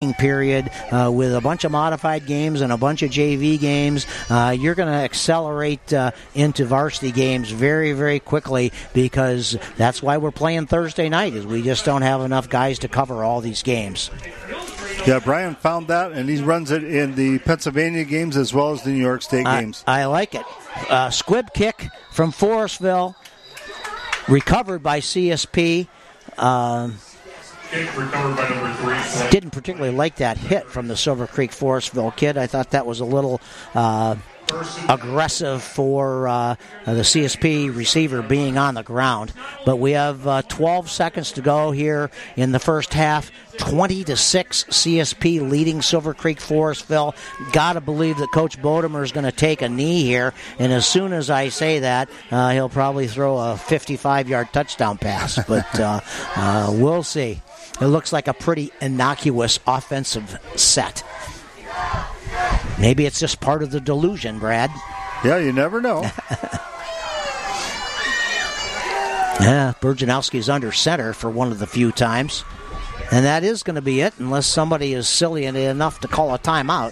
breaking period with a bunch of modified games and a bunch of JV games. You're going to accelerate into varsity games very, very quickly, because that's why we're playing Thursday night, is we just don't have enough guys to cover all these games. Yeah, Brian found that, and he runs it in the Pennsylvania games as well as the New York State games. I like it. Squib kick from Forestville, recovered by CSP. Recovered by number 3. Didn't particularly like that hit from the Silver Creek Forestville kid. I thought that was a little aggressive for the CSP receiver being on the ground. But we have 12 seconds to go here in the first half. 20-6 CSP leading Silver Creek Forestville. Got to believe that Coach Bodemer is going to take a knee here, and as soon as I say that, he'll probably throw a 55-yard touchdown pass. But we'll see. It looks like a pretty innocuous offensive set. Maybe it's just part of the delusion, Brad. Yeah, you never know. Yeah, Burjanowski's under center for one of the few times. And that is going to be it, unless somebody is silly enough to call a timeout.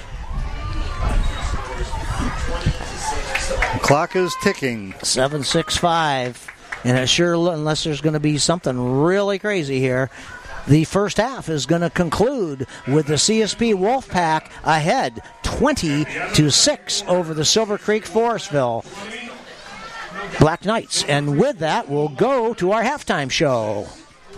The clock is ticking. 7:65. And it sure, unless there's going to be something really crazy here, the first half is going to conclude with the CSP Wolfpack ahead 20-6 over the Silver Creek Forestville Black Knights. And with that, we'll go to our halftime show.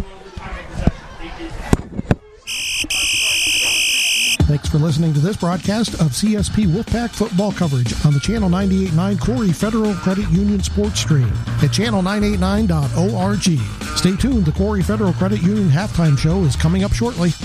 Thanks for listening to this broadcast of CSP Wolfpack football coverage on the Channel 98.9 Corey Federal Credit Union sports stream at channel989.org. Stay tuned. The Corey Federal Credit Union halftime show is coming up shortly.